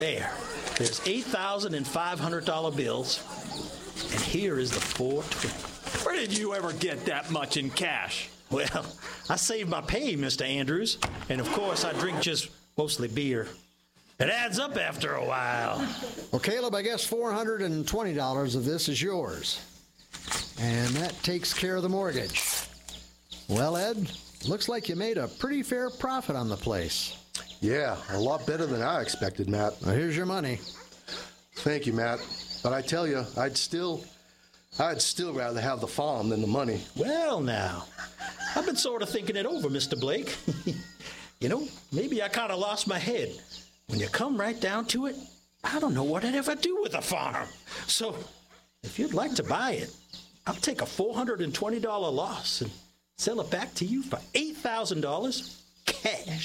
There's $8,500 bills, and here is the 420. Where did you ever get that much in cash? Well, I saved my pay, Mr. Andrews, and of course I drink just mostly beer. It adds up after a while. Well, Caleb, I guess $420 of this is yours. And that takes care of the mortgage. Well, Ed, looks like you made a pretty fair profit on the place. Yeah, a lot better than I expected, Matt. Well, here's your money. Thank you, Matt. But I tell you, I'd still rather have the farm than the money. Well, now, I've been sort of thinking it over, Mr. Blake. You know, maybe I kind of lost my head. When you come right down to it, I don't know what I'd ever do with a farm. So, if you'd like to buy it, I'll take a $420 loss and sell it back to you for $8,000 cash.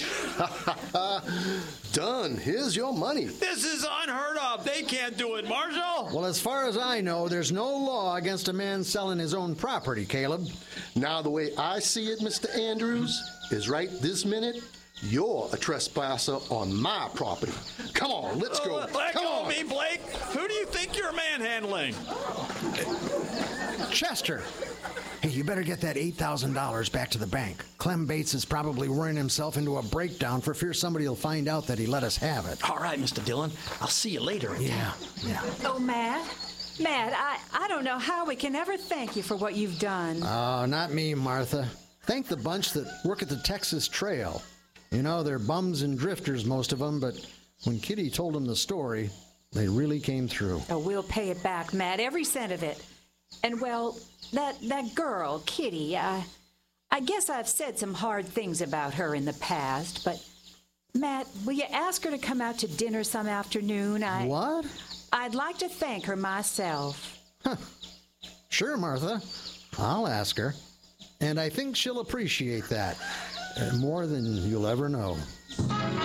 Done. Here's your money. This is unheard of. They can't do it, Marshal. Well, as far as I know, there's no law against a man selling his own property, Caleb. Now, the way I see it, Mr. Andrews, is right this minute, you're a trespasser on my property. Come on, let's go. Let Come go on. of me, Blake. Who do you think you're manhandling? Chester! Hey, you better get that $8,000 back to the bank. Clem Bates is probably worrying himself into a breakdown for fear somebody will find out that he let us have it. All right, Mr. Dillon. I'll see you later. Yeah. Oh, Matt, I don't know how we can ever thank you for what you've done. Oh, not me, Martha. Thank the bunch that work at the Texas Trail. You know, they're bums and drifters, most of them, but when Kitty told them the story, they really came through. Oh, we'll pay it back, Matt, every cent of it. And, well, that girl, Kitty, I guess I've said some hard things about her in the past, but, Matt, will you ask her to come out to dinner some afternoon? What? I'd like to thank her myself. Sure, Martha. I'll ask her. And I think she'll appreciate that more than you'll ever know.